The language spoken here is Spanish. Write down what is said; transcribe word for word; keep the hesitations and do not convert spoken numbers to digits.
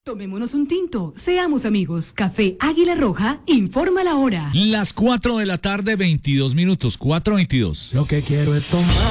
Tomémonos un tinto, seamos amigos. Café Águila Roja, informa la hora. Las cuatro de la tarde, veintidós minutos, cuatro veintidós. Lo que quiero es tomar.